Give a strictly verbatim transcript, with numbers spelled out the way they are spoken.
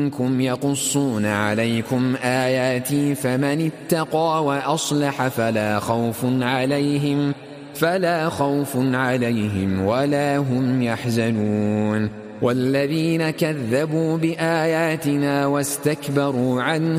منكم يقصون عليكم آياتي فمن اتقى وأصلح فلا خوف عليهم فلا خوف عليهم ولا هم يحزنون والذين كذبوا بآياتنا واستكبروا عنها